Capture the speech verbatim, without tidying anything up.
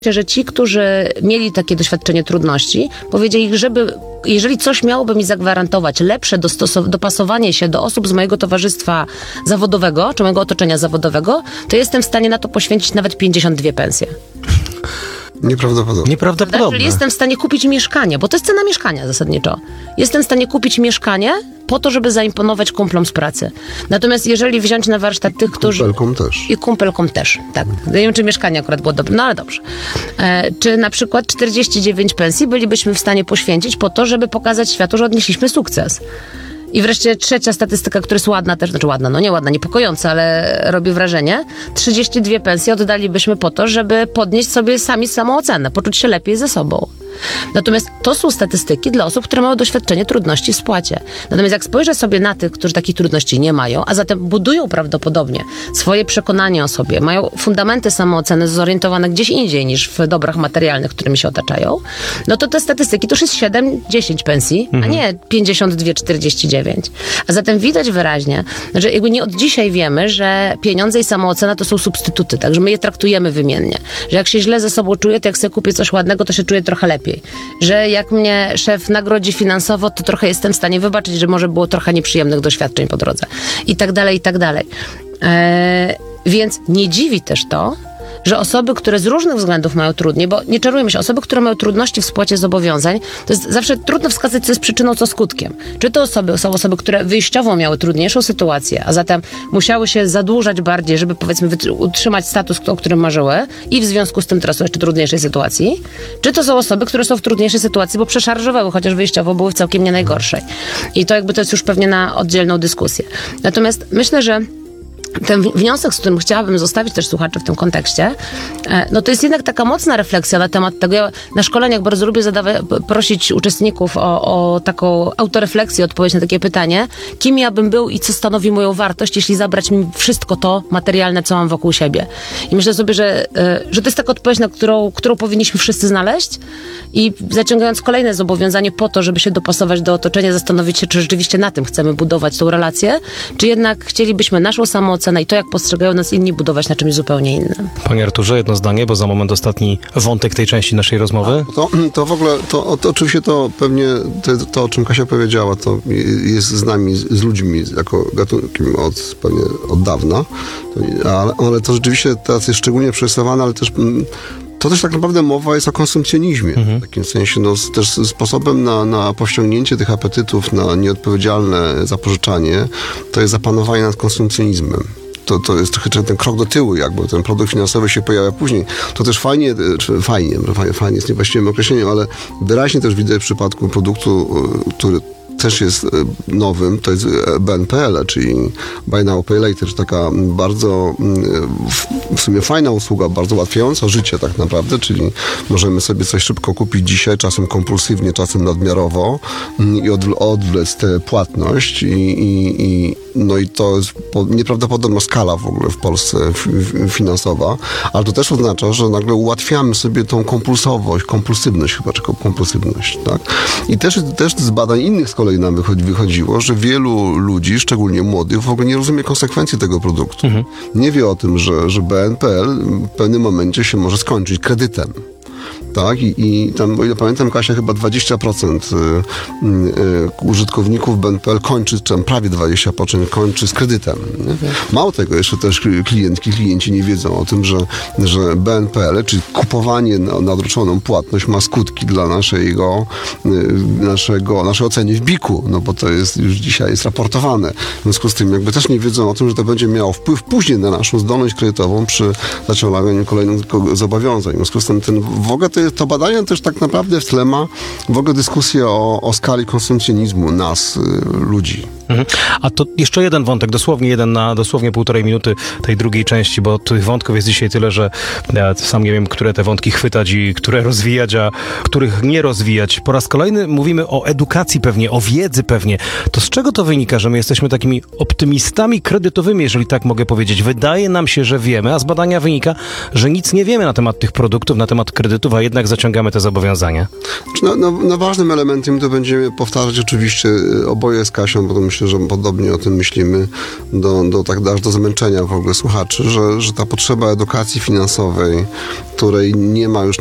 że ci, którzy mieli takie doświadczenie trudności, powiedzieli, żeby, jeżeli coś miałoby mi zagwarantować lepsze dostosow- dopasowanie się do osób z mojego towarzystwa zawodowego, czy mojego otoczenia zawodowego, to jestem w stanie na to poświęcić nawet pięćdziesiąt dwie pensje. Nieprawdopodobne. Nieprawdopodobne. Czyli jestem w stanie kupić mieszkanie, bo to jest cena mieszkania zasadniczo. Jestem w stanie kupić mieszkanie po to, żeby zaimponować kumplom z pracy. Natomiast jeżeli wziąć na warsztat tych, którzy... Kumpelkom też. I kumpelkom też, tak. Nie wiem, czy mieszkanie akurat było dobre, no ale dobrze. E, czy na przykład czterdzieści dziewięć pensji bylibyśmy w stanie poświęcić po to, żeby pokazać światu, że odnieśliśmy sukces. I wreszcie trzecia statystyka, która jest ładna też, znaczy ładna, no nie ładna, niepokojąca, ale robi wrażenie. trzydzieści dwie pensje oddalibyśmy po to, żeby podnieść sobie sami samoocenę, poczuć się lepiej ze sobą. Natomiast to są statystyki dla osób, które mają doświadczenie trudności w spłacie. Natomiast jak spojrzę sobie na tych, którzy takich trudności nie mają, a zatem budują prawdopodobnie swoje przekonanie o sobie, mają fundamenty samooceny zorientowane gdzieś indziej niż w dobrach materialnych, którymi się otaczają, no to te statystyki to już jest siedem dziesięć pensji, mhm. a nie pięćdziesiąt dwa czterdzieści dziewięć. A zatem widać wyraźnie, że jakby nie od dzisiaj wiemy, że pieniądze i samoocena to są substytuty, także my je traktujemy wymiennie. Że jak się źle ze sobą czuję, to jak sobie kupię coś ładnego, to się czuję trochę lepiej. Że jak mnie szef nagrodzi finansowo, to trochę jestem w stanie wybaczyć, że może było trochę nieprzyjemnych doświadczeń po drodze. I tak dalej, i tak dalej. Eee, więc nie dziwi też to, że osoby, które z różnych względów mają trudniej, bo nie czarujmy się, osoby, które mają trudności w spłacie zobowiązań, to jest zawsze trudno wskazać, co jest przyczyną, co skutkiem. Czy to osoby, są osoby, które wyjściowo miały trudniejszą sytuację, a zatem musiały się zadłużać bardziej, żeby powiedzmy utrzymać status, o którym marzyły i w związku z tym teraz są jeszcze trudniejszej sytuacji, czy to są osoby, które są w trudniejszej sytuacji, bo przeszarżowały, chociaż wyjściowo były w całkiem nie najgorszej. I to jakby to jest już pewnie na oddzielną dyskusję. Natomiast myślę, że ten wniosek, z którym chciałabym zostawić też słuchaczy w tym kontekście, no to jest jednak taka mocna refleksja na temat tego. Ja na szkoleniach bardzo lubię zadawać, prosić uczestników o, o taką autorefleksję, odpowiedź na takie pytanie, kim ja bym był i co stanowi moją wartość, jeśli zabrać mi wszystko to materialne, co mam wokół siebie. I myślę sobie, że, że to jest taka odpowiedź, na którą, którą powinniśmy wszyscy znaleźć i zaciągając kolejne zobowiązanie po to, żeby się dopasować do otoczenia, zastanowić się, czy rzeczywiście na tym chcemy budować tą relację, czy jednak chcielibyśmy naszą samoocenę i to, jak postrzegają nas inni, budować na czymś zupełnie innym. Panie Arturze, jedno zdanie, bo za moment ostatni wątek tej części naszej rozmowy. To, to w ogóle, to, to oczywiście to pewnie, to, to o czym Kasia powiedziała, to jest z nami, z ludźmi, jako gatunkiem od, pewnie od dawna, ale, ale to rzeczywiście teraz jest szczególnie przerysowane, ale też to też tak naprawdę mowa jest o konsumpcjonizmie. Mhm. W takim sensie no, też sposobem na, na powściągnięcie tych apetytów, na nieodpowiedzialne zapożyczanie, to jest zapanowanie nad konsumpcjonizmem. To, to jest trochę ten krok do tyłu, jakby ten produkt finansowy się pojawia później. To też fajnie, czy fajnie, fajnie jest niewłaściwym określeniem, ale wyraźnie też widać w przypadku produktu, który też jest nowym, to jest B N P L, czyli Buy Now, Pay Later, taka bardzo w sumie fajna usługa, bardzo ułatwiająca życie tak naprawdę, czyli możemy sobie coś szybko kupić dzisiaj, czasem kompulsywnie, czasem nadmiarowo i odwlec tę płatność i, i, i no i to jest nieprawdopodobna skala w ogóle w Polsce finansowa, ale to też oznacza, że nagle ułatwiamy sobie tą kompulsowość, kompulsywność chyba, czy kompulsywność, tak? I też, też z badań innych z kolei nam wychodzi, wychodziło, że wielu ludzi, szczególnie młodych, w ogóle nie rozumie konsekwencji tego produktu. Mhm. Nie wie o tym, że, że B N P L w pewnym momencie się może skończyć kredytem. Tak, i, i tam, o ile pamiętam, Kasia, chyba dwadzieścia procent y, y, użytkowników B N P L kończy, czy tam prawie dwadzieścia procent kończy z kredytem. Nie? Mało tego, jeszcze też klientki, klienci nie wiedzą o tym, że, że B N P L, czyli kupowanie na, na odroczoną płatność ma skutki dla naszego, y, naszego, naszej oceny w biku, no bo to jest już dzisiaj jest raportowane. W związku z tym jakby też nie wiedzą o tym, że to będzie miało wpływ później na naszą zdolność kredytową przy zaciąganiu kolejnych zobowiązań. W związku z tym ten, w ogóle to To badanie też tak naprawdę w tle ma w ogóle dyskusję o, o skali konsumpcjonizmu nas, y, ludzi. Mhm. A to jeszcze jeden wątek, dosłownie jeden na dosłownie półtorej minuty tej drugiej części, bo tych wątków jest dzisiaj tyle, że ja sam nie wiem, które te wątki chwytać i które rozwijać, a których nie rozwijać. Po raz kolejny mówimy o edukacji pewnie, o wiedzy pewnie. To z czego to wynika, że my jesteśmy takimi optymistami kredytowymi, jeżeli tak mogę powiedzieć? Wydaje nam się, że wiemy, a z badania wynika, że nic nie wiemy na temat tych produktów, na temat kredytów, a jednak zaciągamy te zobowiązania. No, no, no ważnym elementem to będziemy powtarzać oczywiście oboje z Kasią, bo to myślę, się, że podobnie o tym myślimy, do, do, tak, aż do zmęczenia w ogóle słuchaczy, że, że ta potrzeba edukacji finansowej, której nie ma już